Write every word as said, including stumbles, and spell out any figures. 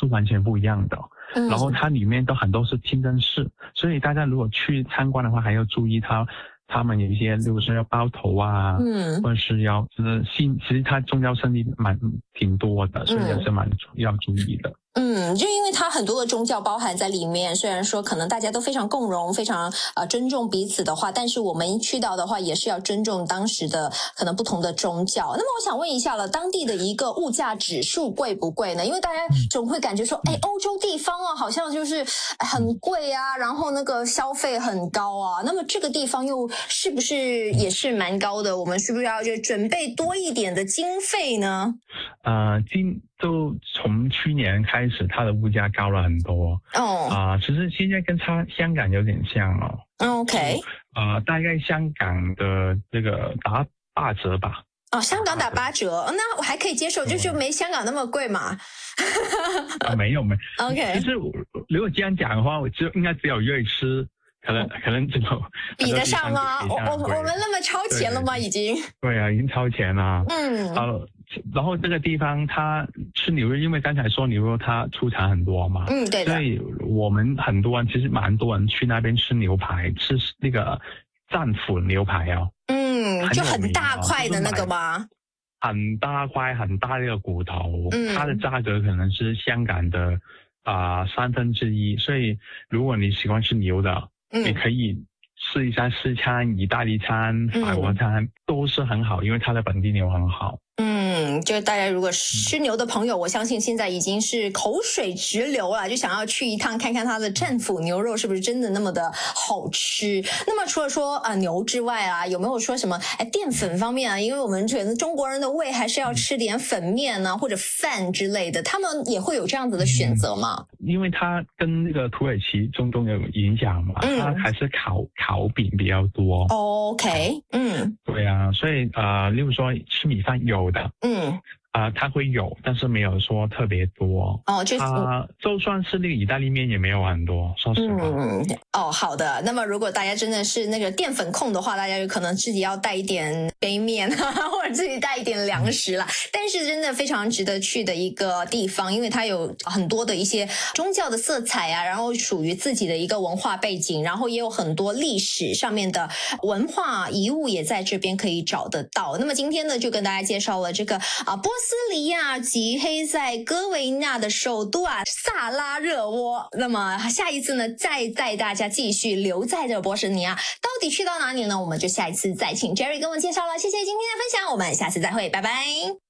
是完全不一样的。 嗯， 然后它里面都很多是清真寺，所以大家如果去参观的话，还要注意它。他们有一些，例如说要包头啊， 嗯， 或者是要就是信，其实它宗教胜利蛮挺多的，所以也是蛮要注意的。 嗯，就因为它很多的宗教包含在里面，虽然说可能大家都非常共荣，非常呃尊重彼此的话，但是我们去到的话也是要尊重当时的可能不同的宗教。那么我想问一下了，当地的一个物价指数贵不贵呢？因为大家总会感觉说，哎、嗯，欧洲地方啊，好像就是很贵啊，然后那个消费很高啊。那么这个地方又是不是也是蛮高的？我们是不是要就准备多一点的经费呢？ 呃，今就从去年开始，它的物价高了很多。 哦， 啊、呃，其实现在跟它香港有点像哦。 OK， 呃，大概香港的这个打八折吧。 哦，香港打八折，那我还可以接受，就是没香港那么贵嘛。 啊，没有没。 OK， 其实如果这样讲的话，我就应该只有瑞士。可能可能只有比得上吗？我我我们那么超前了吗？已经对啊，已经超前了。 嗯， 呃，然后这个地方它吃牛肉，因为刚才说牛肉它出产很多嘛， 嗯，对的， 所以我们很多人其实蛮多人去那边吃牛排，吃那个战斧牛排哦， 嗯，就很大块的那个吗？ 很大块很大的一个骨头， 嗯， 它的价格可能是香港的啊、呃、三分之一，所以如果你喜欢吃牛的。嗯，你可以试一下西餐、意大利餐、法国餐、嗯、都是很好，因为它的本地牛很好。 嗯，就大家如果吃牛的朋友，我相信现在已经是口水直流了，就想要去一趟看看它的战斧牛肉是不是真的那么的好吃。那么除了说啊、呃、牛之外啊，有没有说什么哎淀粉方面啊？因为我们觉得中国人的胃还是要吃点粉面啊或者饭之类的，他们也会有这样子的选择吗？ 嗯、因为它跟那个土耳其、中东有影响嘛，嗯、它还是烤烤饼比较多。 OK， 嗯， 对啊，所以呃，例如说吃米饭有的， 嗯。 啊、呃，它会有，但是没有说特别多。 哦，就它就算是那个意大利面也没有很多，说实话。 嗯，哦，好的。那么如果大家真的是那个淀粉控的话，大家有可能自己要带一点杯面啊，或者自己带一点粮食啦。但是真的非常值得去的一个地方，因为它有很多的一些宗教的色彩啊，然后属于自己的一个文化背景，然后也有很多历史上面的文化遗物也在这边可以找得到。那么今天呢，就跟大家介绍了这个啊波斯尼亚及黑塞哥维那的首都啊萨拉热窝。那么下一次呢，再带大家继续留在这波斯尼亚，到底去到哪里呢？我们就下一次再请 Jerry 跟我介绍了。谢谢今天的分享，我们下次再会，拜拜。